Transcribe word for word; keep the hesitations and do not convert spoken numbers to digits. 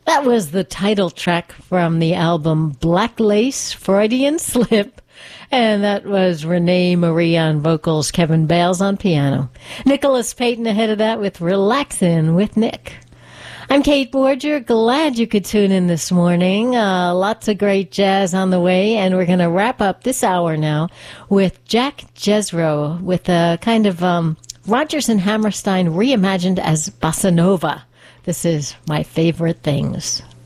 That was the title track from the album Black Lace, Freudian Slip. And that was Renee Marie on vocals, Kevin Bales on piano. Nicholas Payton ahead of that with Relaxin' with Nick. I'm Kate Borger. Glad you could tune in this morning. Uh, lots of great jazz on the way, and we're going to wrap up this hour now with Jack Jesro with a kind of um, Rodgers and Hammerstein reimagined as bossa nova. This is My Favorite Things.